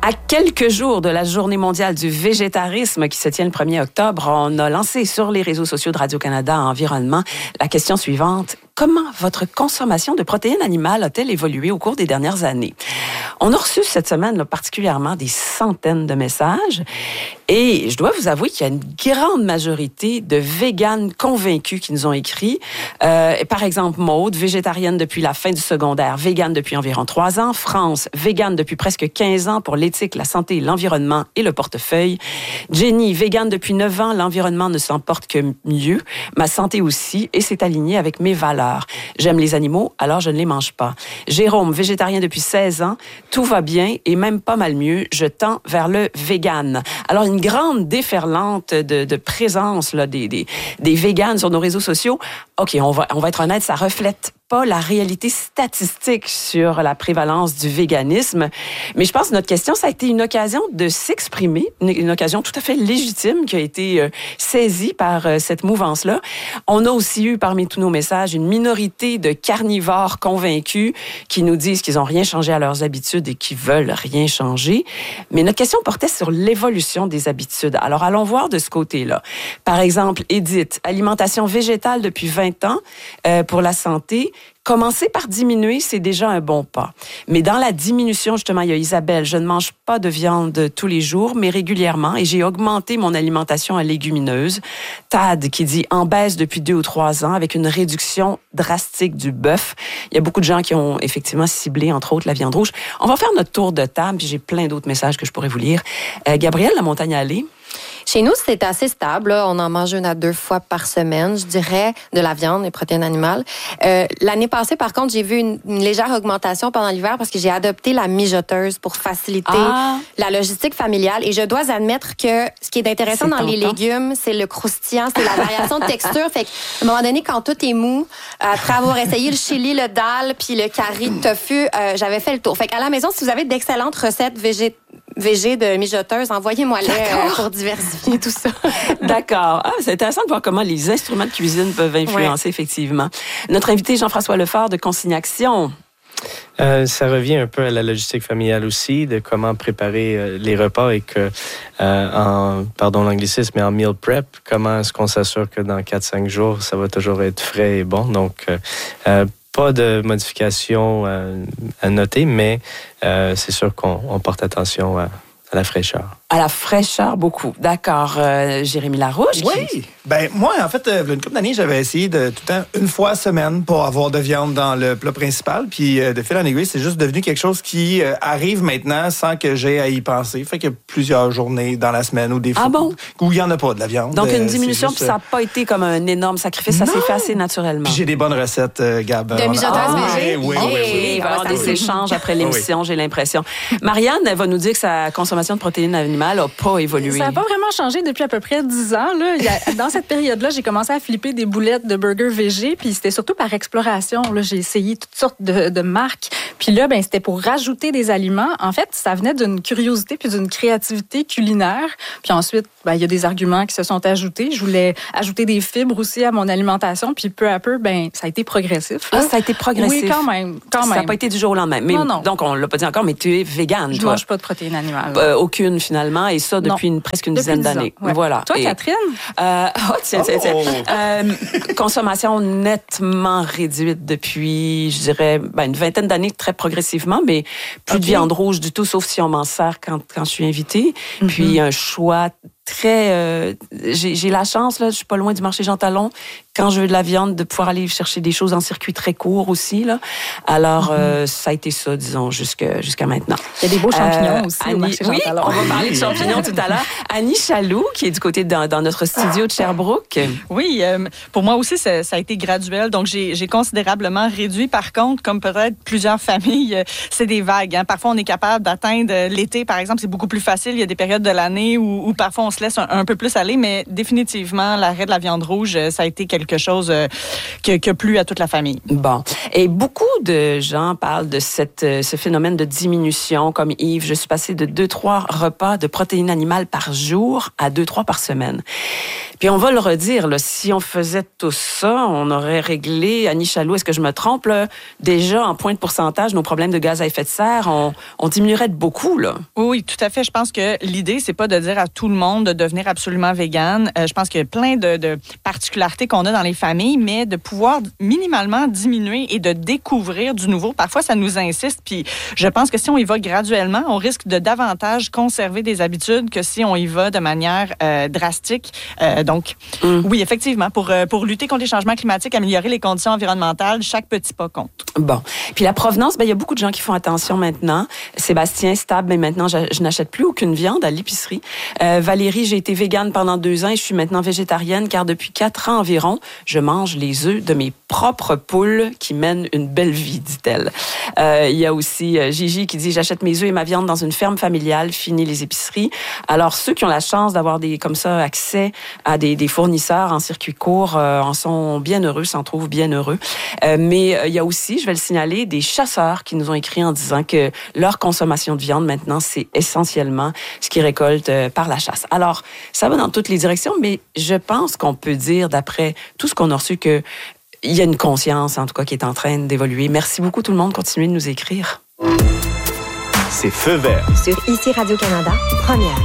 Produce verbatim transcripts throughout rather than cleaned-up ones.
À quelques jours de la Journée mondiale du végétarisme qui se tient le premier octobre, on a lancé sur les réseaux sociaux de Radio-Canada Environnement la question suivante. Comment votre consommation de protéines animales a-t-elle évolué au cours des dernières années? On a reçu cette semaine là, particulièrement des centaines de messages et je dois vous avouer qu'il y a une grande majorité de véganes convaincus qui nous ont écrit. Euh, par exemple, Maude, végétarienne depuis la fin du secondaire, végane depuis environ trois ans. France, végane depuis presque quinze ans pour l'éthique, la santé, l'environnement et le portefeuille. Jenny, végane depuis neuf ans, l'environnement ne s'en porte que mieux. Ma santé aussi et c'est aligné avec mes valeurs. J'aime les animaux, alors je ne les mange pas. Jérôme, végétarien depuis seize ans, tout va bien et même pas mal mieux, je tends vers le vegan. Alors, une grande déferlante de, de présence là, des, des, des véganes sur nos réseaux sociaux. OK, on va, on va être honnête, ça reflète pas la réalité statistique sur la prévalence du véganisme. Mais je pense que notre question, ça a été une occasion de s'exprimer, une, une occasion tout à fait légitime qui a été euh, saisie par euh, cette mouvance-là. On a aussi eu parmi tous nos messages une minorité de carnivores convaincus qui nous disent qu'ils n'ont rien changé à leurs habitudes et qu'ils veulent rien changer. Mais notre question portait sur l'évolution des habitudes. Alors, allons voir de ce côté-là. Par exemple, Edith, alimentation végétale depuis vingt ans euh, pour la santé. Commencer par diminuer, c'est déjà un bon pas. Mais dans la diminution, justement, il y a Isabelle. Je ne mange pas de viande tous les jours, mais régulièrement, et j'ai augmenté mon alimentation à légumineuse. Tad, qui dit en baisse depuis deux ou trois ans, avec une réduction drastique du bœuf. Il y a beaucoup de gens qui ont effectivement ciblé, entre autres, la viande rouge. On va faire notre tour de table, puis j'ai plein d'autres messages que je pourrais vous lire. Euh, Gabrielle, la Montagne Allée. Chez nous, c'est assez stable. Là. On en mange une à deux fois par semaine, je dirais, de la viande, des protéines animales. Euh, l'année passée, par contre, j'ai vu une, une légère augmentation pendant l'hiver parce que j'ai adopté la mijoteuse pour faciliter ah. la logistique familiale. Et je dois admettre que ce qui est intéressant c'est dans tentant. les légumes, c'est le croustillant, c'est la variation de texture. Fait qu'à un moment donné, quand tout est mou, après avoir essayé le chili, le dal, puis le curry de tofu, euh, j'avais fait le tour. Fait qu'à la maison, si vous avez d'excellentes recettes végétales, végé de mijoteuse, envoyez-moi-les euh, pour diversifier tout ça. D'accord. Ah, c'est intéressant de voir comment les instruments de cuisine peuvent influencer, ouais. effectivement. Notre invité, Jean-François Lefort de Consignaction. Euh, ça revient un peu à la logistique familiale aussi, de comment préparer euh, les repas et que, euh, en, pardon l'anglicisme, mais en meal prep, comment est-ce qu'on s'assure que dans quatre à cinq jours, ça va toujours être frais et bon. Donc, euh, euh, pas de modification euh, à noter, mais euh, c'est sûr qu'on on porte attention à, à la fraîcheur. À la fraîcheur, beaucoup. D'accord. Euh, Jérémy Larouche? Oui. Qui... Ben moi, en fait, euh, une couple d'années, j'avais essayé de tout le temps, une fois semaine, pour avoir de viande dans le plat principal. Puis euh, de fil en aiguille, c'est juste devenu quelque chose qui euh, arrive maintenant sans que j'aie à y penser. Fait qu'il y a plusieurs journées dans la semaine ou des fois ah bon? où il n'y en a pas de la viande. Donc une diminution, puis juste... ça n'a pas été comme un énorme sacrifice. Non. Ça s'est fait assez naturellement. Puis j'ai des bonnes recettes, euh, Gab. De mijoteuse ah, végé? Oui, oui, oui. oui, oui. Il va y avoir des échanges après l'émission, j'ai l'impression. Marianne, elle va nous dire que sa consommation de protéines animales n'a pas évolué. Ça n'a pas vraiment changé depuis à peu près dix ans. Là. Il y a, dans cette période-là, j'ai commencé à flipper des boulettes de burgers végé, puis c'était surtout par exploration. Là. J'ai essayé toutes sortes de, de marques. Puis là, ben, c'était pour rajouter des aliments. En fait, ça venait d'une curiosité puis d'une créativité culinaire. Puis ensuite, ben, il y a des arguments qui se sont ajoutés. Je voulais ajouter des fibres aussi à mon alimentation, puis peu à peu, ben, ça a été progressif. Là. Ah, ça a été progressif? Oui, quand même. Quand ça même. n'a pas été du jour au lendemain. Mais, non, non. Donc, on ne l'a pas dit encore, mais tu es végane, Je toi. ne mange pas de protéines animales. Euh, aucune, finalement, et ça depuis une, presque une depuis dizaine d'années. Ouais. Voilà. Toi, et, Catherine? Euh, oh, tiens, tiens, tiens. Oh. Euh, consommation nettement réduite depuis, je dirais, ben, une vingtaine d'années, très progressivement, mais plus okay. de viande rouge du tout, sauf si on m'en sert quand, quand je suis invitée. Mm-hmm. Puis un choix très... Euh, j'ai, j'ai la chance, là, je suis pas loin du marché Jean Talon, quand je veux de la viande, de pouvoir aller chercher des choses en circuit très court aussi. Là. Alors, mm-hmm. euh, ça a été ça, disons, jusqu'à, jusqu'à maintenant. Il y a des beaux champignons euh, aussi Annie, au marché Jean oui, Talon. On va parler de champignons tout à l'heure. Annie Chaloux, qui est du côté de, dans, dans notre studio de Sherbrooke. Oui, euh, pour moi aussi, ça, ça a été graduel. Donc, j'ai, j'ai considérablement réduit. Par contre, comme peut-être plusieurs familles, euh, c'est des vagues. Hein. Parfois, on est capable d'atteindre l'été, par exemple, c'est beaucoup plus facile. Il y a des périodes de l'année où, où parfois on se laisse un, un peu plus aller, mais définitivement, l'arrêt de la viande rouge, ça a été quelque quelque chose euh, qui, qui a plu à toute la famille. Bon. Et beaucoup de gens parlent de cette, ce phénomène de diminution. Comme Yves, je suis passée de deux, trois repas de protéines animales par jour à deux, trois par semaine. Puis on va le redire, là, si on faisait tout ça, on aurait réglé, Annie Chaloux, est-ce que je me trompe, là, déjà en point de pourcentage, nos problèmes de gaz à effet de serre, on, on diminuerait de beaucoup, là. Oui, tout à fait. Je pense que l'idée, c'est pas de dire à tout le monde de devenir absolument végane. Euh, je pense qu'il y a plein de, de particularités qu'on a dans les familles, mais de pouvoir minimalement diminuer et de découvrir du nouveau. Parfois, ça nous insiste, puis je pense que si on y va graduellement, on risque de davantage conserver des habitudes que si on y va de manière euh, drastique. Euh, donc, mm. oui, effectivement, pour, euh, pour lutter contre les changements climatiques, améliorer les conditions environnementales, chaque petit pas compte. Bon. Puis la provenance, ben, il y a beaucoup de gens qui font attention maintenant. Sébastien, stable, mais maintenant, je, je n'achète plus aucune viande à l'épicerie. Euh, Valérie, j'ai été végane pendant deux ans et je suis maintenant végétarienne car depuis quatre ans environ, je mange les œufs de mes propres poules qui mènent une belle vie, dit-elle. Euh, il y a aussi euh, Gigi qui dit « J'achète mes œufs et ma viande dans une ferme familiale, fini les épiceries. » Alors, ceux qui ont la chance d'avoir des comme ça accès à des, des fournisseurs en circuit court euh, en sont bien heureux, s'en trouvent bien heureux. Euh, mais euh, il y a aussi, je vais le signaler, des chasseurs qui nous ont écrit en disant que leur consommation de viande, maintenant, c'est essentiellement ce qu'ils récoltent euh, par la chasse. Alors, ça va dans toutes les directions, mais je pense qu'on peut dire, d'après tout ce qu'on a reçu, que il y a une conscience, en tout cas, qui est en train d'évoluer. Merci beaucoup, tout le monde. Continuez de nous écrire. C'est Feu vert. Sur Ici Radio-Canada, première.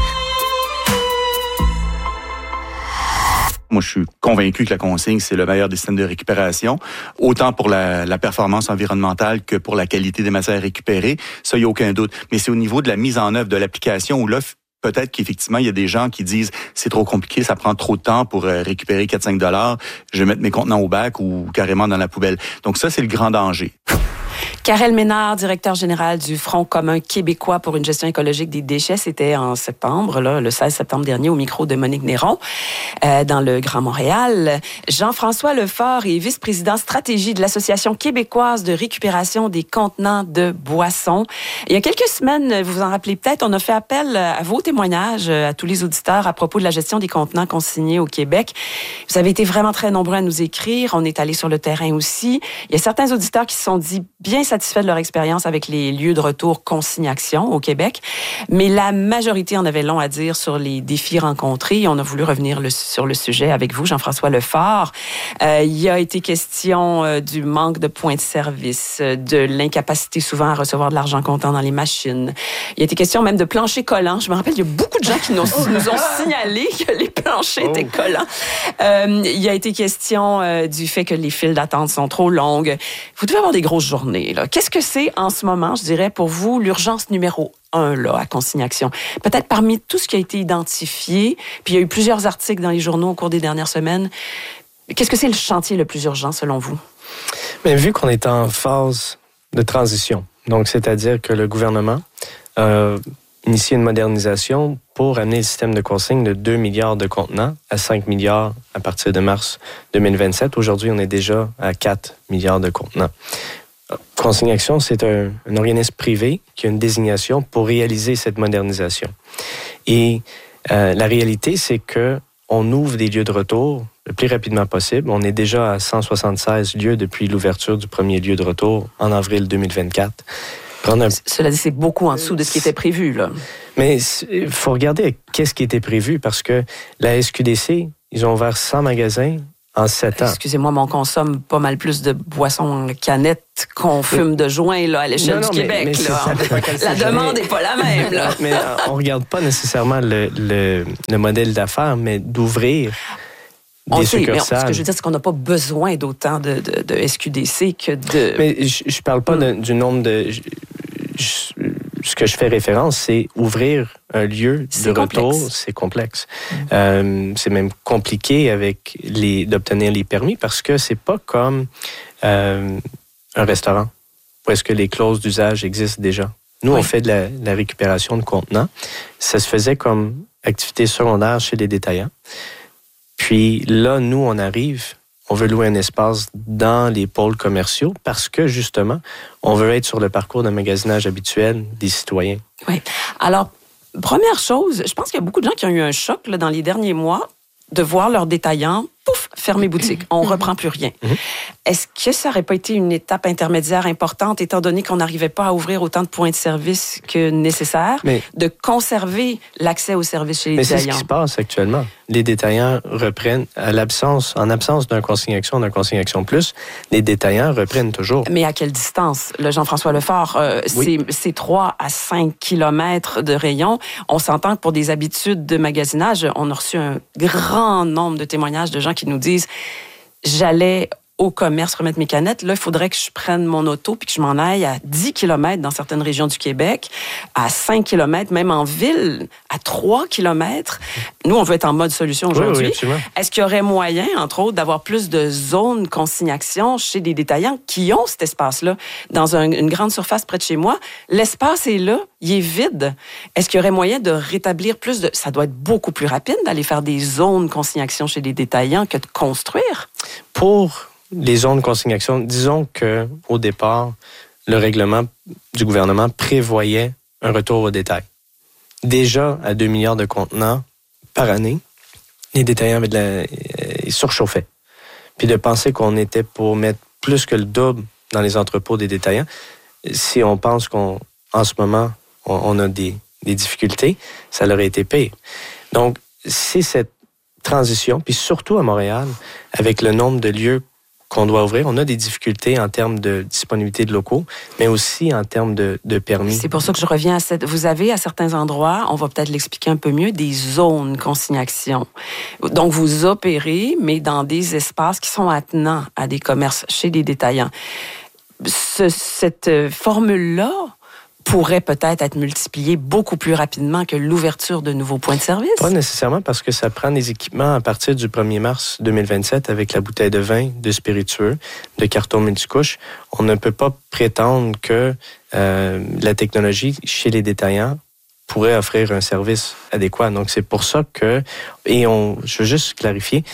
Moi, je suis convaincu que la consigne, c'est le meilleur des systèmes de récupération, autant pour la, la performance environnementale que pour la qualité des matières récupérées. Ça, il n'y a aucun doute. Mais c'est au niveau de la mise en œuvre de l'application où là, peut-être qu'effectivement, il y a des gens qui disent c'est trop compliqué, ça prend trop de temps pour euh, récupérer quatre à cinq dollars, je vais mettre mes contenants au bac ou carrément dans la poubelle. Donc ça, c'est le grand danger. Karel Ménard, directeur général du Front commun québécois pour une gestion écologique des déchets, c'était en septembre, là, le seize septembre dernier, au micro de Monique Néron, euh, dans le Grand Montréal. Jean-François Lefort est vice-président stratégie de l'Association québécoise de récupération des contenants de boissons. Il y a quelques semaines, vous vous en rappelez peut-être, on a fait appel à vos témoignages, à tous les auditeurs, à propos de la gestion des contenants consignés au Québec. Vous avez été vraiment très nombreux à nous écrire. On est allé sur le terrain aussi. Il y a certains auditeurs qui se sont dit bien satisfaits de leur expérience avec les lieux de retour consignation au Québec, mais la majorité en avait long à dire sur les défis rencontrés. On a voulu revenir le, sur le sujet avec vous, Jean-François Lefort. Euh, il y a été question euh, du manque de points de service, de l'incapacité souvent à recevoir de l'argent comptant dans les machines. Il y a été question même de planchers collants. Je me rappelle, il y a beaucoup de gens qui nous, nous ont signalé que les planchers étaient collants. Euh, il y a été question euh, du fait que les files d'attente sont trop longues. Vous devez avoir des grosses journées, là. Qu'est-ce que c'est en ce moment, je dirais, pour vous, l'urgence numéro un là, à consignation? Peut-être parmi tout ce qui a été identifié, puis il y a eu plusieurs articles dans les journaux au cours des dernières semaines. Qu'est-ce que c'est le chantier le plus urgent, selon vous? Mais vu qu'on est en phase de transition, donc c'est-à-dire que le gouvernement a initié une modernisation pour amener le système de consigne de deux milliards de contenants à cinq milliards à partir de mars deux mille vingt-sept. Aujourd'hui, on est déjà à quatre milliards de contenants. Consignation, c'est un, un organisme privé qui a une désignation pour réaliser cette modernisation. Et euh, la réalité, c'est que on ouvre des lieux de retour le plus rapidement possible. On est déjà à cent soixante-seize lieux depuis l'ouverture du premier lieu de retour en avril deux mille vingt-quatre. Un... Cela dit, c'est beaucoup en dessous de ce qui était prévu, là. Mais il faut regarder qu'est-ce qui était prévu parce que la S Q D C, ils ont ouvert cent magasins en sept ans. Excusez-moi, mais on consomme pas mal plus de boissons en canette qu'on fume de joint là, à l'échelle non, non, du mais, Québec. Mais là. La demande n'est pas la même. Là. Mais on regarde pas nécessairement le, le, le modèle d'affaires, mais d'ouvrir on des sait, succursales. Mais ce que je veux dire, c'est qu'on n'a pas besoin d'autant de, de, de S Q D C que de... Mais je, je parle pas de, du nombre de... Je, je, ce que je fais référence, c'est ouvrir un lieu de retour. C'est complexe. Mmh. Euh, c'est même compliqué avec les, d'obtenir les permis parce que c'est pas comme euh, un restaurant où est-ce que les clauses d'usage existent déjà. Nous, oui. on fait de la, de la récupération de contenants. Ça se faisait comme activité secondaire chez les détaillants. Puis là, nous, on arrive... On veut louer un espace dans les pôles commerciaux parce que, justement, on veut être sur le parcours de magasinage habituel des citoyens. Oui. Alors, première chose, je pense qu'il y a beaucoup de gens qui ont eu un choc là, dans les derniers mois de voir leurs détaillants pouf, fermez boutique. On ne reprend plus rien. Mm-hmm. Est-ce que ça n'aurait pas été une étape intermédiaire importante, étant donné qu'on n'arrivait pas à ouvrir autant de points de service que nécessaire, mais, de conserver l'accès aux services chez les mais détaillants? C'est ce qui se passe actuellement. Les détaillants reprennent, à l'absence, en absence d'un consigne-action, d'un consigne-action plus, les détaillants reprennent toujours. Mais à quelle distance? Le Jean-François Lefort, euh, oui. c'est, c'est trois à cinq kilomètres de rayon. On s'entend que pour des habitudes de magasinage, on a reçu un grand nombre de témoignages de gens qui nous disent « J'allais au commerce remettre mes canettes. Là, il faudrait que je prenne mon auto puis que je m'en aille à dix kilomètres dans certaines régions du Québec, à cinq kilomètres, même en ville, à trois kilomètres. Nous, on veut être en mode solution aujourd'hui. Oui, oui, Est-ce qu'il y aurait moyen, entre autres, d'avoir plus de zones consignation chez des détaillants qui ont cet espace-là? Dans un, une grande surface près de chez moi, l'espace est là, il est vide. Est-ce qu'il y aurait moyen de rétablir plus de... Ça doit être beaucoup plus rapide d'aller faire des zones consignation chez des détaillants que de construire. Pour les zones consignation, disons qu'au départ, le règlement du gouvernement prévoyait un retour au détail. Déjà, à deux milliards de contenants par année, les détaillants avaient de la... ils surchauffaient. Puis de penser qu'on était pour mettre plus que le double dans les entrepôts des détaillants, si on pense qu'en ce moment, on, on a des, des difficultés, ça leur aurait été pire. Donc, c'est cette transition, puis surtout à Montréal, avec le nombre de lieux qu'on doit ouvrir. On a des difficultés en termes de disponibilité de locaux, mais aussi en termes de, de permis. C'est pour ça que je reviens à cette... Vous avez à certains endroits, on va peut-être l'expliquer un peu mieux, des zones consignation. Donc, vous opérez, mais dans des espaces qui sont attenants à des commerces chez des détaillants. Ce, cette formule-là pourrait peut-être être multipliée beaucoup plus rapidement que l'ouverture de nouveaux points de service? Pas nécessairement, parce que ça prend des équipements à partir du premier mars deux mille vingt-sept avec la bouteille de vin, de spiritueux, de carton multicouche. On ne peut pas prétendre que euh, la technologie chez les détaillants pourrait offrir un service adéquat. Donc, c'est pour ça que... Et on, je veux juste clarifier,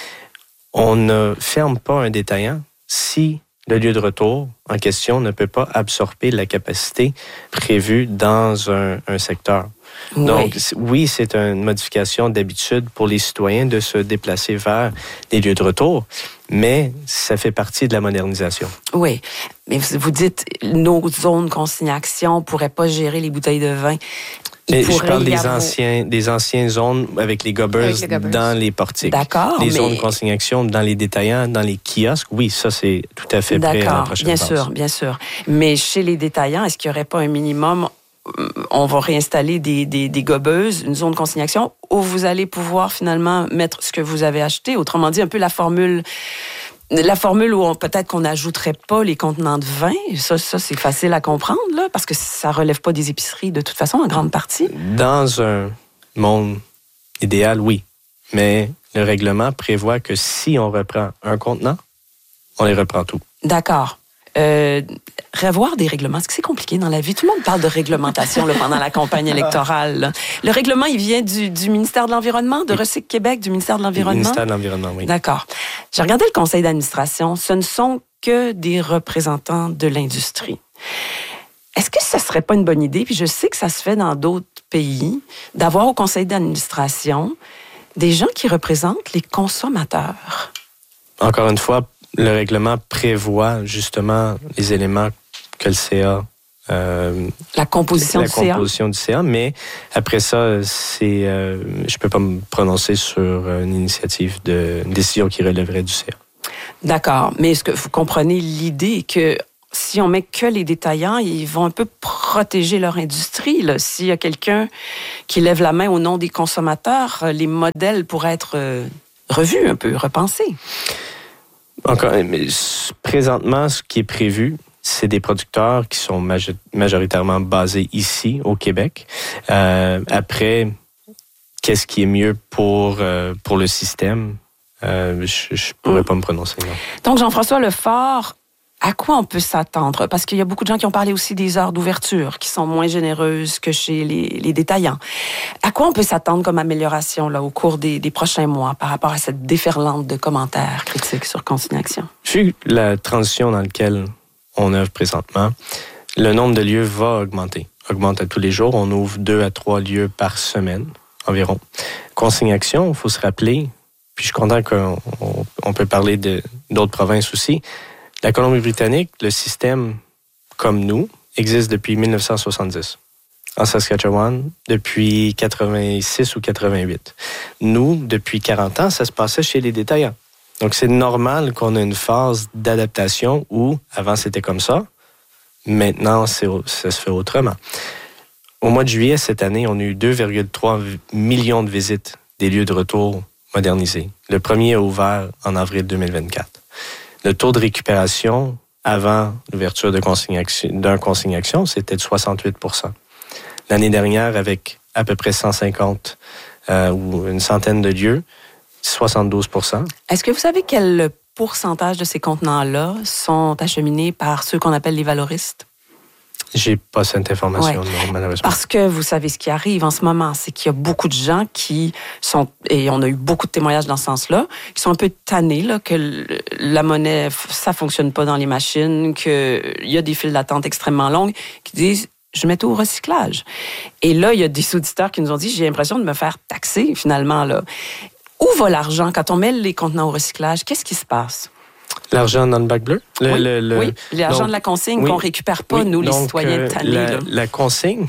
on ne ferme pas un détaillant si le lieu de retour en question ne peut pas absorber la capacité prévue dans un, un secteur. Oui. Donc, oui, c'est une modification d'habitude pour les citoyens de se déplacer vers des lieux de retour, mais ça fait partie de la modernisation. Oui, mais vous dites nos zones consignation ne pourraient pas gérer les bouteilles de vin. Mais je parle des anciens, des anciennes zones avec les gobbers, avec les gobbers dans les portiques. D'accord. Les mais... zones de consignation dans les détaillants, dans les kiosques, oui, ça, c'est tout à fait prêt à la prochaine bien phase. sûr, bien sûr. Mais chez les détaillants, est-ce qu'il n'y aurait pas un minimum, on va réinstaller des, des, des gobbeuses, une zone de consignation, où vous allez pouvoir finalement mettre ce que vous avez acheté, autrement dit, un peu la formule... La formule où on, peut-être qu'on n'ajouterait pas les contenants de vin, ça, ça c'est facile à comprendre, là, parce que ça ne relève pas des épiceries de toute façon, en grande partie. Dans un monde idéal, oui. Mais le règlement prévoit que si on reprend un contenant, on les reprend tout. D'accord. Euh, revoir des règlements, est-ce que c'est compliqué dans la vie? Tout le monde parle de réglementation là, pendant la campagne électorale. Là. Le règlement, il vient du, du ministère de l'Environnement, de Recyc Québec, du ministère de l'Environnement? Du ministère de l'Environnement, oui. D'accord. J'ai regardé le conseil d'administration. Ce ne sont que des représentants de l'industrie. Est-ce que ça serait pas une bonne idée, puis je sais que ça se fait dans d'autres pays, d'avoir au conseil d'administration des gens qui représentent les consommateurs? Encore une fois, le règlement prévoit justement les éléments que le C A... Euh, la composition la du C A. composition du C A, mais après ça, c'est, euh, je ne peux pas me prononcer sur une initiative, de, une décision qui relèverait du C A. D'accord, mais est-ce que vous comprenez l'idée que si on met que les détaillants, ils vont un peu protéger leur industrie, là. S'il y a quelqu'un qui lève la main au nom des consommateurs, les modèles pourraient être euh, revus un peu, repensés. Encore, mais présentement, ce qui est prévu, c'est des producteurs qui sont majoritairement basés ici, au Québec. Euh, après, qu'est-ce qui est mieux pour, euh, pour le système? Euh, je ne pourrais pas me prononcer. Non. Donc, Jean-François Lefort, à quoi on peut s'attendre? Parce qu'il y a beaucoup de gens qui ont parlé aussi des heures d'ouverture, qui sont moins généreuses que chez les, les détaillants. À quoi on peut s'attendre comme amélioration là, au cours des, des prochains mois par rapport à cette déferlante de commentaires critiques sur consignation? Vu la transition dans laquelle on œuvre présentement, le nombre de lieux va augmenter. Augmente à tous les jours. On ouvre deux à trois lieux par semaine environ. Consignation, il faut se rappeler, puis je suis content qu'on on, on peut parler de, d'autres provinces aussi. La Colombie-Britannique, le système comme nous, existe depuis dix-neuf cent soixante-dix. En Saskatchewan, depuis quatre-vingt-six ou quatre-vingt-huit. Nous, depuis quarante ans, ça se passait chez les détaillants. Donc, c'est normal qu'on ait une phase d'adaptation où, avant, c'était comme ça. Maintenant, c'est, ça se fait autrement. Au mois de juillet cette année, on a eu deux virgule trois millions de visites des lieux de retour modernisés. Le premier a ouvert en avril deux mille vingt-quatre. Le taux de récupération avant l'ouverture de consigne-action, d'un consigne-action, c'était de soixante-huit pour cent. L'année dernière, avec à peu près cent cinquante euh, ou une centaine de lieux, soixante-douze pour cent. Est-ce que vous savez quel pourcentage de ces contenants-là sont acheminés par ceux qu'on appelle les valoristes? J'ai pas cette information, ouais. non, malheureusement. Parce que vous savez ce qui arrive en ce moment, c'est qu'il y a beaucoup de gens qui sont, et on a eu beaucoup de témoignages dans ce sens-là, qui sont un peu tannés, là, que la monnaie, ça fonctionne pas dans les machines, qu'il y a des files d'attente extrêmement longues, qui disent, je mets tout au recyclage. Et là, il y a des auditeurs qui nous ont dit, j'ai l'impression de me faire taxer, finalement, là. Où va l'argent quand on met les contenants au recyclage? Qu'est-ce qui se passe? L'argent dans le bac bleu? Le, oui, le, le, oui, l'argent donc, de la consigne oui, qu'on récupère pas, oui, nous, les donc, citoyens euh, tannés. La, là. la consigne,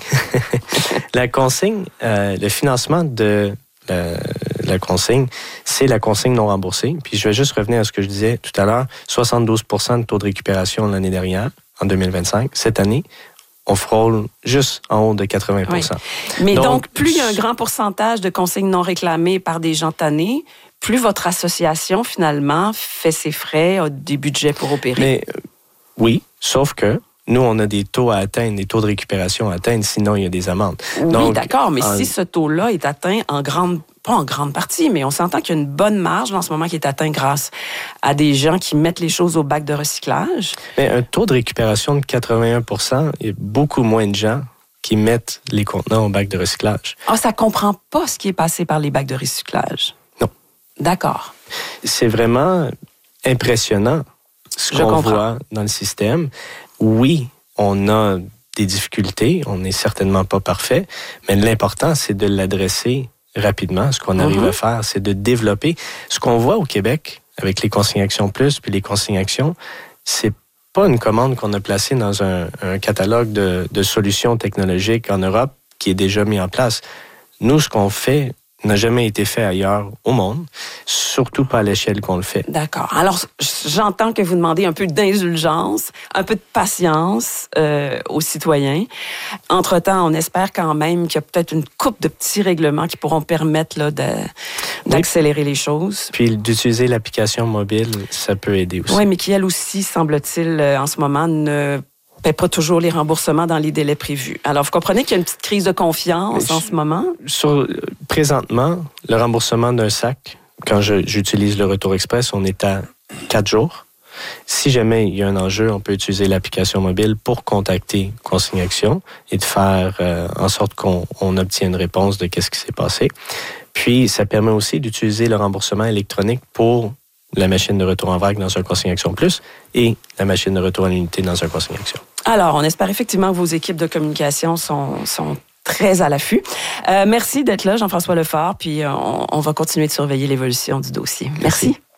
la consigne euh, le financement de la, la consigne, c'est la consigne non remboursée. Puis je vais juste revenir à ce que je disais tout à l'heure. soixante-douze pour cent de taux de récupération l'année dernière, en deux mille vingt-cinq. Cette année, on frôle juste en haut de quatre-vingts pour cent. Oui. Mais donc, donc, plus il y a un grand pourcentage de consignes non réclamées par des gens tannés, plus votre association, finalement, fait ses frais, a des budgets pour opérer. Mais euh, oui, sauf que nous, on a des taux à atteindre, des taux de récupération à atteindre, sinon il y a des amendes. Oui, donc, d'accord, mais en... si ce taux-là est atteint en grande, pas en grande partie, mais on s'entend qu'il y a une bonne marge en ce moment qui est atteinte grâce à des gens qui mettent les choses au bac de recyclage. Mais un taux de récupération de quatre-vingt-un pour cent, il y a beaucoup moins de gens qui mettent les contenants au bac de recyclage. Ah, ça comprend pas ce qui est passé par les bacs de recyclage. Non. D'accord. C'est vraiment impressionnant ce Je qu'on comprends. voit dans le système. Oui, on a des difficultés, on n'est certainement pas parfait, mais l'important, c'est de l'adresser rapidement. Ce qu'on arrive mm-hmm. à faire, c'est de développer. Ce qu'on voit au Québec avec les consignations plus puis les consignations, c'est pas une commande qu'on a placée dans un, un catalogue de, de solutions technologiques en Europe qui est déjà mis en place. Nous, ce qu'on fait n'a jamais été fait ailleurs au monde, surtout pas à l'échelle qu'on le fait. D'accord. Alors, j'entends que vous demandez un peu d'indulgence, un peu de patience euh, aux citoyens. Entre-temps, on espère quand même qu'il y a peut-être une couple de petits règlements qui pourront permettre là, de, d'accélérer oui. les choses. Puis d'utiliser l'application mobile, ça peut aider aussi. Oui, mais qui, elle aussi, semble-t-il, en ce moment, ne paie pas toujours les remboursements dans les délais prévus. Alors, vous comprenez qu'il y a une petite crise de confiance je, en ce moment? Sur, présentement, le remboursement d'un sac, quand je, j'utilise le Retour Express, on est à quatre jours. Si jamais il y a un enjeu, on peut utiliser l'application mobile pour contacter Consigne Action et de faire euh, en sorte qu'on on obtienne une réponse de qu'est-ce qui s'est passé. Puis, ça permet aussi d'utiliser le remboursement électronique pour la machine de retour en vrac dans un Consigne Action Plus et la machine de retour à l'unité dans un Consigne Action. Alors, on espère effectivement que vos équipes de communication sont, sont très à l'affût. Euh, merci d'être là, Jean-François Lefort, puis on, on va continuer de surveiller l'évolution du dossier. Merci. merci.